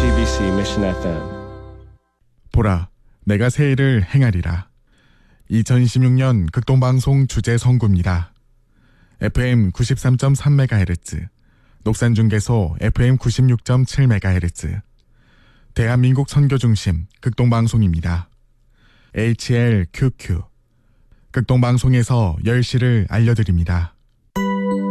JTBC Mission FM. 보라, 내가 새 일을 행하리라. 2026년 극동방송 주제 선구입니다. FM 93.3MHz, 녹산중계소 FM 96.7MHz, 대한민국 선교중심 극동방송입니다. HLQQ, 극동방송에서 10시를 알려드립니다.